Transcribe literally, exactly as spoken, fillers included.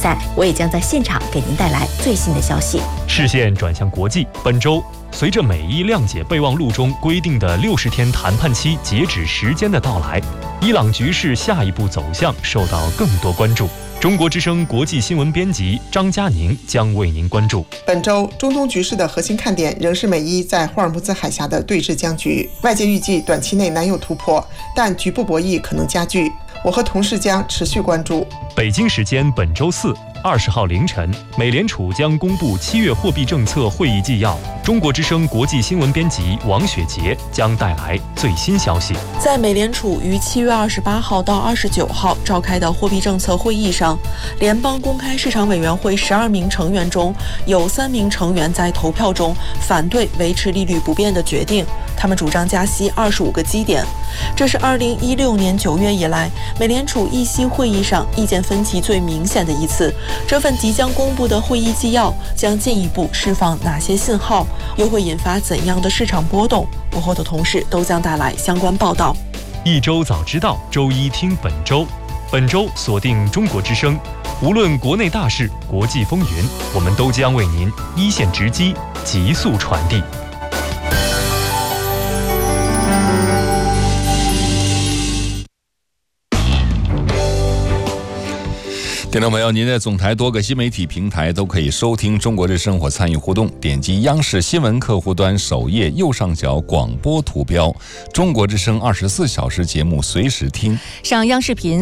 赛，我也将在现场给您带来最新的消息。 视线转向国际，本周随着美伊谅解备忘录中规定的六十天谈判期截止时间的到来，伊朗局势下一步走向受到更多关注。中国之声国际新闻编辑张佳宁将为您关注。 本周中东局势的核心看点仍是美伊在霍尔木兹海峡的对峙僵局，外界预计短期内难有突破，但局部博弈可能加剧。我和同事将持续关注。 北京时间本周四二十号凌晨，美联储将公布七月货币政策会议纪要。中国之声国际新闻编辑王雪杰将带来最新消息。 在美联储于七月二十八号到二十九号召开的货币政策会议上，联邦公开市场委员会十二名成员中有三名成员在投票中反对维持利率不变的决定，他们主张加息二十五个基点。这是二零一六年九月以来美联储议息会议上意见分歧最明显的一次。这份即将公布的会议纪要将进一步释放哪些信号，又会引发怎样的市场波动？我和我的同事都将带来相关报道。 一周早知道，周一听本周。本周锁定中国之声，无论国内大事、国际风云，我们都将为您一线直击，急速传递。 听众朋友，您在总台多个新媒体平台都可以收听中国之声或参与互动，点击央视新闻客户端首页右上角广播图标，中国之声二十四小时节目随时听， 上央视频